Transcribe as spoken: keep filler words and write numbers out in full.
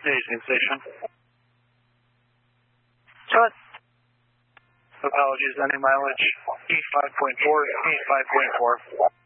Hazing Station. What? Apologies, ending mileage eighty-five point four, eighty-five point four.